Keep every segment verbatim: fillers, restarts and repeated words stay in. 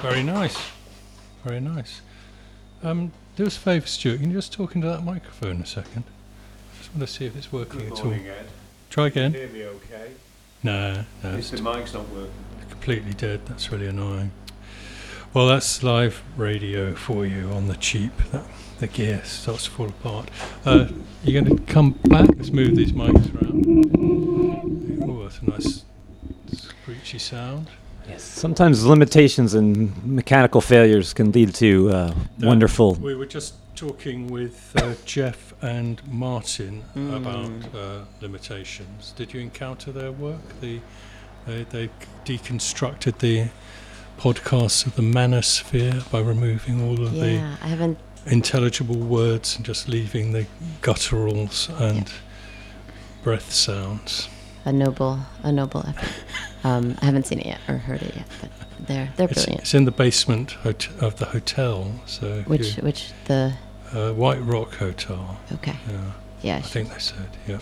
Very nice. Very nice. Um, do us a favour, Stuart. Can you just talk into that microphone a second? I just want to see if it's working Good at morning, all. Ed. Try again. Can you hear me okay? No, no, If it's the mic's not working. completely dead. That's really annoying. Well, that's live radio for you on the cheap. That, the gear starts to fall apart. Uh, you're going to come back? Let's move these mics around. Oh, that's a nice screechy sound. Yes. Sometimes limitations and mechanical failures can lead to uh, No, wonderful. We were just talking with uh, Jeff and Martin Mm. about uh, limitations. Did you encounter their work? The they, they deconstructed the podcasts of the manosphere by removing all of Yeah, I haven't. the intelligible words and just leaving the gutturals and Yeah. breath sounds. A noble, a noble effort. Um, I haven't seen it yet or heard it yet, but they're they're It's, brilliant. it's in the basement hot- of the hotel. So if Which you- which the uh, White Rock Hotel. okay, Yeah. yeah. I think they said, yeah.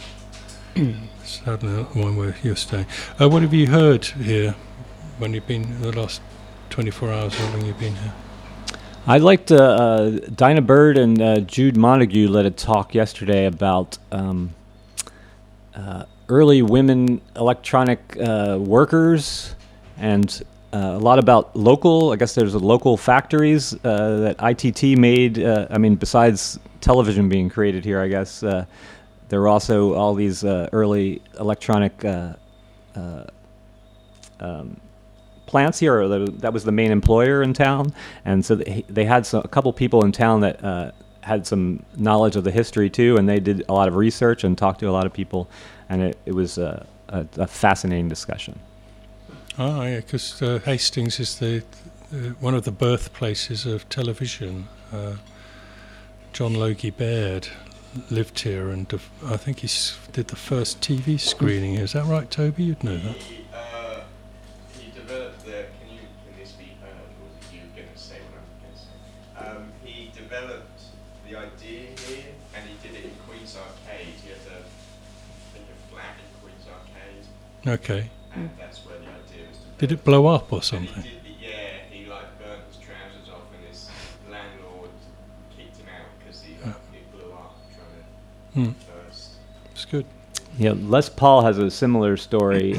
Sadly, not the one where you're staying. Uh, what have you heard here when you've been in the last twenty-four hours? How long you've been here? I liked uh, uh, Dinah Bird and uh, Jude Montague led a talk yesterday about um, uh, early women electronic uh, workers and uh, a lot about local. I guess there's a local factories uh, that I T T made. Uh, I mean, besides television being created here, I guess uh, there were also all these uh, early electronic uh, uh, um, plants here. Or the, that was the main employer in town, and so they, they had some, a couple people in town that uh, had some knowledge of the history too, and they did a lot of research and talked to a lot of people, and it, it was a, a, a fascinating discussion. Oh, yeah, because uh, Hastings is the uh, one of the birthplaces of television. Uh, John Logie Baird lived here, and def- I think he s- did the first T V screening. Is that right, Toby? You'd know that. He, uh, he developed the. Can you can this be heard, or is it you going to say what I'm going to say? Um, he developed the idea here, and he did it in Queen's Arcade. He had a, I think a flat in Queen's Arcade, Okay. and that's where the idea was developed. Did it blow up or And something? he did the, yeah, he like burnt his trousers off, and his landlord kicked him out because he like, it blew up trying Hmm. to burst. It's good. Yeah, Les Paul has a similar story.